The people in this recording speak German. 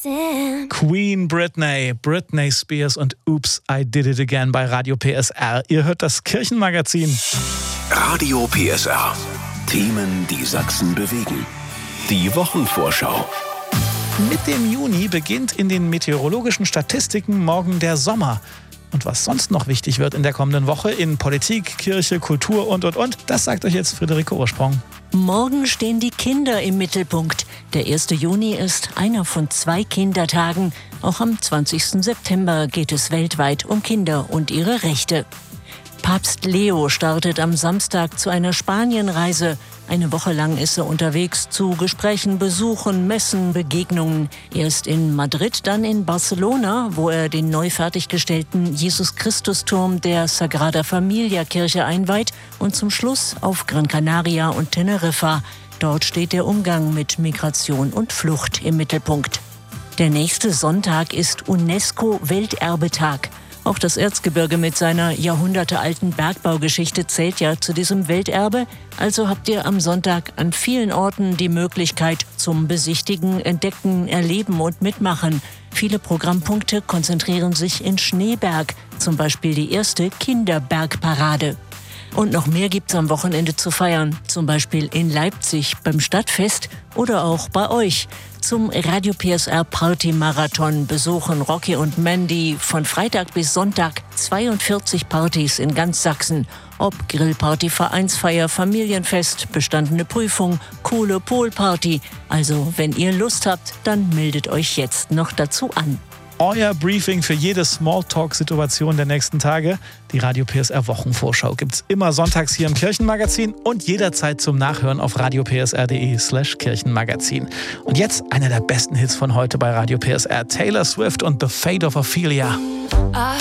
sin. Queen Britney Spears und Oops, I Did It Again bei Radio PSR. Ihr hört das Kirchenmagazin. Radio PSR. Themen, die Sachsen bewegen. Die Wochenvorschau. Mit dem Juni beginnt in den meteorologischen Statistiken morgen der Sommer. Und was sonst noch wichtig wird in der kommenden Woche in Politik, Kirche, Kultur und, das sagt euch jetzt Friederike Ursprung. Morgen stehen die Kinder im Mittelpunkt. Der 1. Juni ist einer von 2 Kindertagen. Auch am 20. September geht es weltweit um Kinder und ihre Rechte. Papst Leo startet am Samstag zu einer Spanienreise. Eine Woche lang ist er unterwegs zu Gesprächen, Besuchen, Messen, Begegnungen. Erst in Madrid, dann in Barcelona, wo er den neu fertiggestellten Jesus-Christus-Turm der Sagrada Familia-Kirche einweiht und zum Schluss auf Gran Canaria und Teneriffa. Dort steht der Umgang mit Migration und Flucht im Mittelpunkt. Der nächste Sonntag ist UNESCO-Welterbetag. Auch das Erzgebirge mit seiner jahrhundertealten Bergbaugeschichte zählt ja zu diesem Welterbe. Also habt ihr am Sonntag an vielen Orten die Möglichkeit zum Besichtigen, Entdecken, Erleben und Mitmachen. Viele Programmpunkte konzentrieren sich in Schneeberg, zum Beispiel die erste Kinderbergparade. Und noch mehr gibt's am Wochenende zu feiern, zum Beispiel in Leipzig beim Stadtfest oder auch bei euch. Zum Radio PSR Party Marathon besuchen Rocky und Mandy von Freitag bis Sonntag 42 Partys in ganz Sachsen. Ob Grillparty, Vereinsfeier, Familienfest, bestandene Prüfung, coole Poolparty. Also, wenn ihr Lust habt, dann meldet euch jetzt noch dazu an. Euer Briefing für jede Smalltalk-Situation der nächsten Tage. Die Radio PSR Wochenvorschau gibt's immer sonntags hier im Kirchenmagazin und jederzeit zum Nachhören auf radiopsr.de/Kirchenmagazin. Und jetzt einer der besten Hits von heute bei Radio PSR. Taylor Swift und The Fate of Ophelia. I